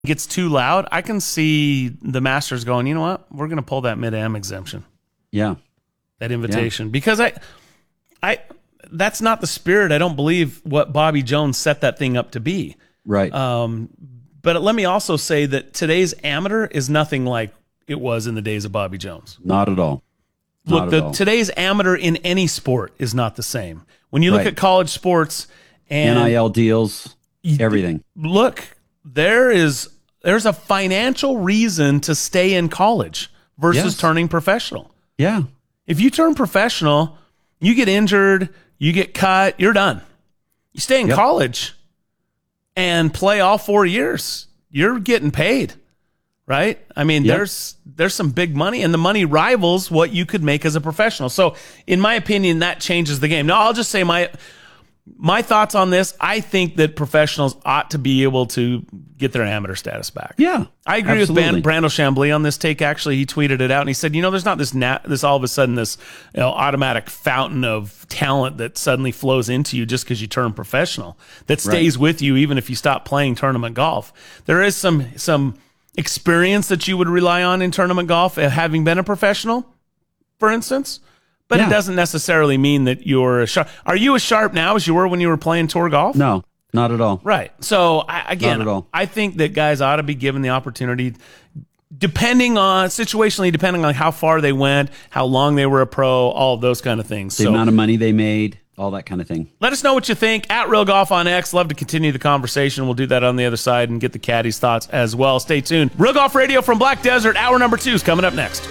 gets too loud, I can see the Masters going, you know what? We're going to pull that Mid-Am exemption. Yeah. That invitation. Yeah. Because that's not the spirit. I don't believe what Bobby Jones set that thing up to be. Right. But let me also say that today's amateur is nothing like it was in the days of Bobby Jones. Not at all. Today's amateur in any sport is not the same. When you look at college sports and NIL deals, everything. Look, there's a financial reason to stay in college versus turning professional. Yeah. If you turn professional, you get injured, you get cut, you're done. You stay in college and play all 4 years. You're getting paid, right? I mean, there's some big money, and the money rivals what you could make as a professional. So, in my opinion, that changes the game. Now, I'll just say my thoughts on this. I think that professionals ought to be able to get their amateur status back. Yeah, I agree with Brandel Chambly on this take. Actually, he tweeted it out and he said, there's not this all of a sudden this automatic fountain of talent that suddenly flows into you just because you turn professional that stays with you even if you stop playing tournament golf. There is some experience that you would rely on in tournament golf, having been a professional, for instance. But it doesn't necessarily mean that you're sharp. Are you as sharp now as you were when you were playing tour golf? No, not at all. Right. So, I think that guys ought to be given the opportunity, situationally, depending on how far they went, how long they were a pro, all of those kind of things. The amount of money they made, all that kind of thing. Let us know what you think at Real Golf on X. Love to continue the conversation. We'll do that on the other side and get the caddies' thoughts as well. Stay tuned. Real Golf Radio from Black Desert. Hour number 2 is coming up next.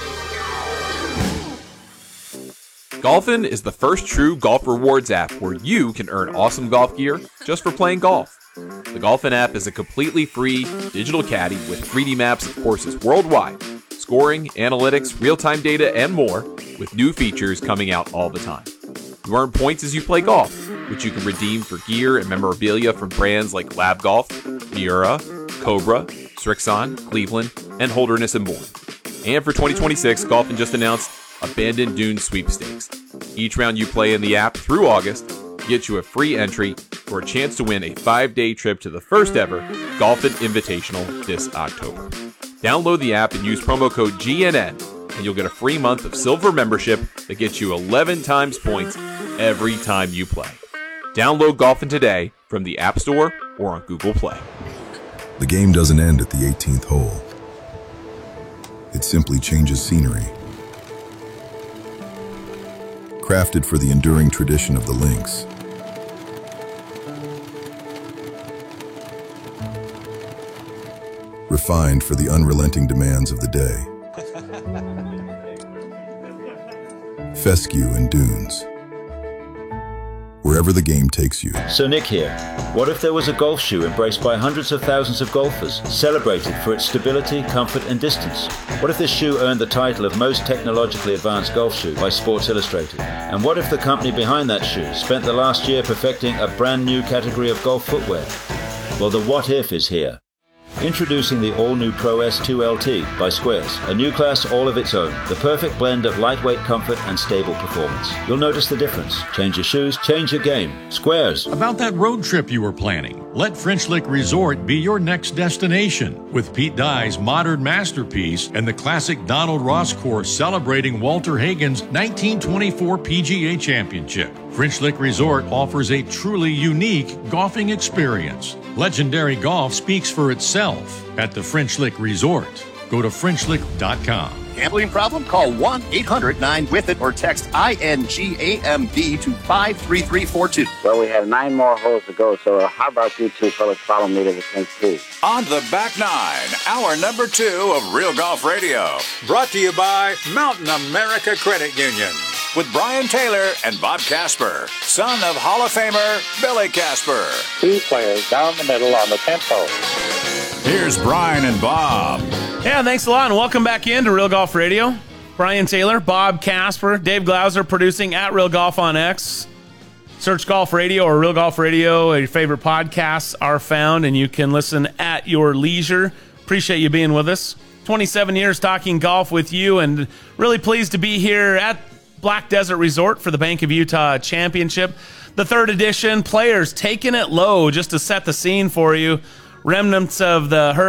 Golfin is the first true golf rewards app where you can earn awesome golf gear just for playing golf. The Golfin app is a completely free digital caddy with 3D maps of courses worldwide, scoring, analytics, real-time data, and more, with new features coming out all the time. You earn points as you play golf, which you can redeem for gear and memorabilia from brands like Lab Golf, Miura, Cobra, Srixon, Cleveland, and Holderness & Bourne. And for 2026, Golfin just announced Abandoned Dunes Sweepstakes. Each round you play in the app through August gets you a free entry for a chance to win a 5-day trip to the first ever Golfin Invitational this October. Download the app and use promo code GNN, and you'll get a free month of silver membership that gets you 11 times points every time you play. Download Golfin today from the App Store or on Google Play. The game doesn't end at the 18th hole. It simply changes scenery. Crafted for the enduring tradition of the links. Refined for the unrelenting demands of the day. Fescue and Dunes. Wherever the game takes you. So Nick here. What if there was a golf shoe embraced by hundreds of thousands of golfers, celebrated for its stability, comfort and distance? What if this shoe earned the title of most technologically advanced golf shoe by Sports Illustrated? And what if the company behind that shoe spent the last year perfecting a brand new category of golf footwear? Well, the what if is here. Introducing the all-new Pro S2 LT by Squares, a new class all of its own, the perfect blend of lightweight comfort and stable performance. You'll notice the difference. Change your shoes, change your game. Squares. About that road trip you were planning, let French Lick Resort be your next destination. With Pete Dye's modern masterpiece and the classic Donald Ross course celebrating Walter Hagen's 1924 PGA Championship, French Lick Resort offers a truly unique golfing experience. Legendary golf speaks for itself at the French Lick Resort. Go to FrenchLick.com. Gambling problem? Call 1-800-9-WITH-IT or text INGAMB to 53342. Well, we have 9 more holes to go, so how about you two fellas follow me to the 10th tee? On the back 9, hour number 2 of Real Golf Radio. Brought to you by Mountain America Credit Union. With Brian Taylor and Bob Casper, son of Hall of Famer Billy Casper. 2 players down the middle on the 10th hole. Here's Brian and Bob. Yeah, thanks a lot, and welcome back into Real Golf Radio. Brian Taylor, Bob Casper, Dave Glauser producing at Real Golf on X. Search Golf Radio or Real Golf Radio. Your favorite podcasts are found, and you can listen at your leisure. Appreciate you being with us. 27 years talking golf with you, and really pleased to be here at Black Desert Resort for the Bank of Utah Championship. The 3rd edition, players taking it low just to set the scene for you. remnants of the